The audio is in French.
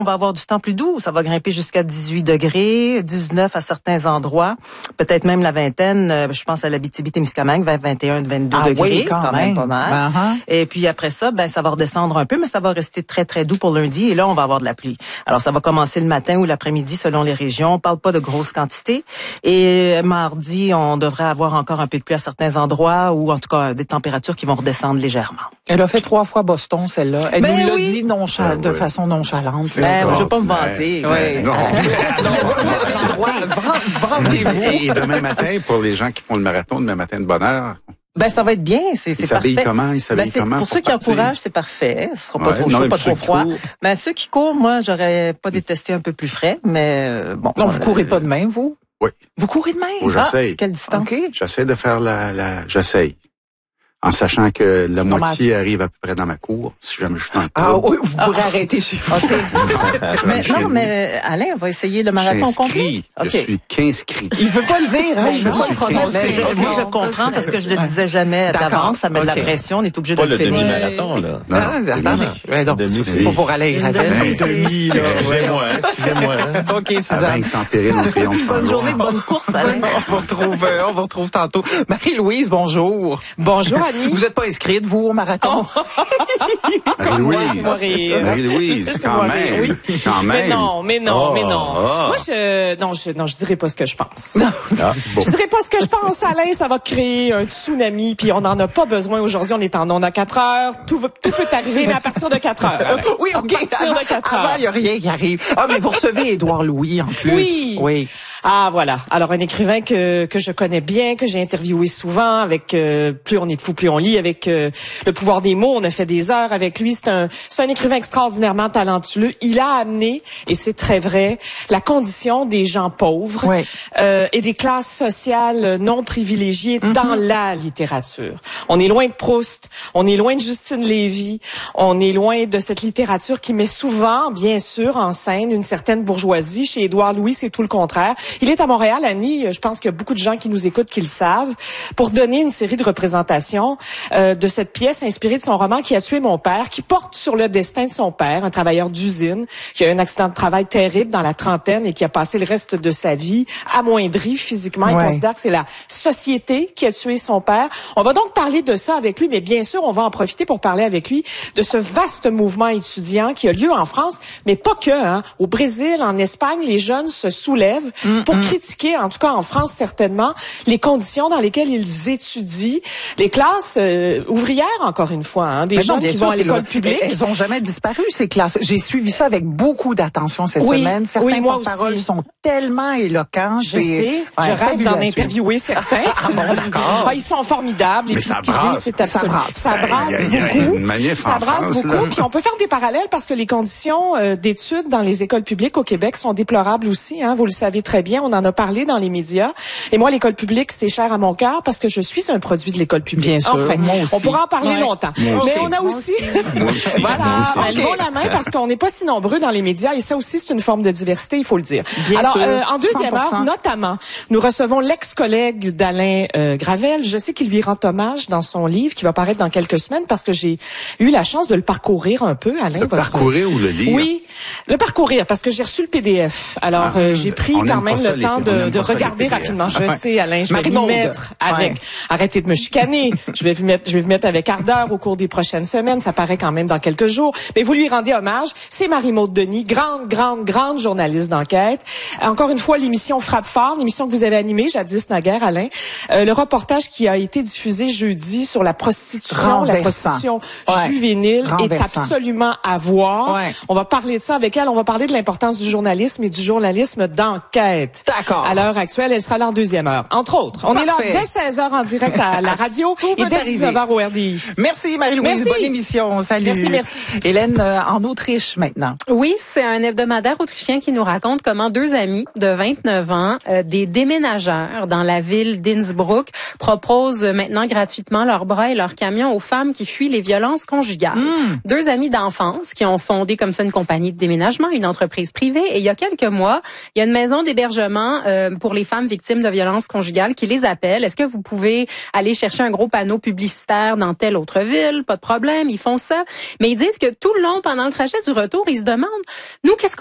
On va avoir du temps plus doux. Ça va grimper jusqu'à 18 degrés, 19 à certains endroits, peut-être même la vingtaine. Je pense à l'Abitibi-Témiscamingue, 20, 21, 22 degrés. Oui, c'est quand même pas mal. Et puis après ça, ça va redescendre un peu, mais ça va rester très, très doux pour lundi. Et là, on va avoir de la pluie. Alors, ça va commencer le matin ou l'après-midi selon les régions. On parle pas de grosses quantités. Et mardi, on devrait avoir encore un peu de pluie à certains endroits ou en tout cas des températures qui vont redescendre légèrement. Elle a fait 3 fois Boston, celle-là. Elle nous l'a dit de façon nonchalante. Je vais pas me vanter. Vendez-vous. Et demain matin, pour les gens qui font le marathon demain matin de bonne heure, ça va être bien, c'est parfait. Ils s'habillent comment? Pour ceux qui encouragent, c'est parfait. Ce sera pas trop chaud, pas trop froid. Mais ceux qui courent, moi, j'aurais pas détesté un peu plus frais, mais bon. Non, vous courez pas demain, vous? Oui. Vous courez demain? Oh, j'essaye. Quelle distance? Okay. J'essaie de faire j'essaye. En sachant que la moitié arrive à peu près dans ma cour, si jamais je suis dans le Ah oui, vous pourrez arrêter chez vous. mais Alain va essayer le marathon complet. Je suis qu'inscrit. Il veut pas le dire, hein? Je veux pas le prononcer. Moi, je comprends parce que je le disais jamais d'avance. Ça met de la pression. On est obligé de le finir. Pas le demi-marathon, là. Non, c'est pas pour Alain Gravel. Demi, là. Excusez-moi. OK, Suzanne. Avec sans péril, on triomphe sans Bonne journée, bonne course, Alain. On vous retrouve tantôt. Marie-Louise, bonjour. Bonjour, Annie. Vous êtes pas inscrite, vous, au marathon? Marie-Louise, quand même. Oui. Quand même. Mais non. Moi, je dirais pas ce que je pense. Je dirais pas ce que je pense, Alain. Ça va créer un tsunami, puis on n'en a pas besoin aujourd'hui. On est en ondes à 4 heures. Tout peut arriver, mais à partir de 4 heures. Oui, OK. À partir de 4 heures. Avant, il y a rien qui arrive. Ah, mais vous recevez Édouard Louis, en plus. Oui. Ah, voilà. Alors, un écrivain que je connais bien, que j'ai interviewé souvent avec Plus on est de fou, plus on lit, avec Le pouvoir des mots. On a fait des heures avec lui. C'est un écrivain extraordinairement talentueux. Il a amené, et c'est très vrai, la condition des gens pauvres et des classes sociales non privilégiées dans la littérature. On est loin de Proust, on est loin de Justine Lévy, on est loin de cette littérature qui met souvent, bien sûr, en scène une certaine bourgeoisie. Chez Édouard Louis, c'est tout le contraire. Il est à Montréal, Annie, je pense qu'il y a beaucoup de gens qui nous écoutent qui le savent, pour donner une série de représentations de cette pièce inspirée de son roman Qui a tué mon père, qui porte sur le destin de son père, un travailleur d'usine, qui a eu un accident de travail terrible dans la trentaine et qui a passé le reste de sa vie amoindri physiquement. Il considère que c'est la société qui a tué son père. On va donc parler de ça avec lui, mais bien sûr, on va en profiter pour parler avec lui de ce vaste mouvement étudiant qui a lieu en France, mais pas que, hein. Au Brésil, en Espagne, les jeunes se soulèvent pour critiquer, en tout cas en France certainement, les conditions dans lesquelles ils étudient, les classes ouvrières, encore une fois, hein, des gens qui vont à l'école publique. Elles ont jamais disparu, ces classes. J'ai suivi ça avec beaucoup d'attention cette semaine. Certains porte-paroles sont tellement éloquents. Je sais, je rêve d'en interviewer certains. Ils sont formidables. Et puis ce qu'ils disent, c'est absolument... Ça brasse beaucoup. Ça brasse beaucoup. Puis on peut faire des parallèles parce que les conditions d'études dans les écoles publiques au Québec sont déplorables aussi. Hein, vous le savez très bien, on en a parlé dans les médias. Et moi, l'école publique, c'est cher à mon cœur parce que je suis un produit de l'école publique. Bien sûr, enfin, moi aussi. On pourra en parler longtemps. Mais on a aussi... Voilà, levons la main parce qu'on n'est pas si nombreux dans les médias et ça aussi, c'est une forme de diversité, il faut le dire. Alors, en deuxième 100%. heure, notamment, nous recevons l'ex-collègue d'Alain Gravel. Je sais qu'il lui rend hommage dans son livre qui va paraître dans quelques semaines parce que j'ai eu la chance de le parcourir un peu, Alain. Parcourir ou le lire? Oui, le parcourir parce que j'ai reçu le PDF. Alors, j'ai pris quand même le temps de regarder rapidement. Je sais, Alain, je vais m'y mettre avec... Arrêtez de me chicaner. Je vais vous mettre avec ardeur au cours des prochaines semaines. Ça paraît quand même dans quelques jours. Mais vous lui rendez hommage. C'est Marie-Maude Denis, grande journaliste d'enquête. Encore une fois, l'émission Frappe fort, l'émission que vous avez animée jadis naguère, Alain. Le reportage qui a été diffusé jeudi sur la prostitution, juvénile est absolument à voir. On va parler de ça avec elle. On va parler de l'importance du journalisme et du journalisme d'enquête. D'accord. À l'heure actuelle, elle sera là en deuxième heure. Entre autres, on est là dès 16h en direct à la radio et dès 19h au RDI. Merci Marie-Louise, bonne émission. Salut. Merci. Hélène, en Autriche maintenant. Oui, c'est un hebdomadaire autrichien qui nous raconte comment deux amis de 29 ans, des déménageurs dans la ville d'Innsbruck, proposent maintenant gratuitement leurs bras et leurs camions aux femmes qui fuient les violences conjugales. Deux amis d'enfance qui ont fondé comme ça une compagnie de déménagement, une entreprise privée. Et il y a quelques mois, il y a une maison d'hébergement hébergement pour les femmes victimes de violences conjugales qui les appellent. Est-ce que vous pouvez aller chercher un gros panneau publicitaire dans telle autre ville? Pas de problème, ils font ça. Mais ils disent que tout le long, pendant le trajet du retour, ils se demandent, nous, qu'est-ce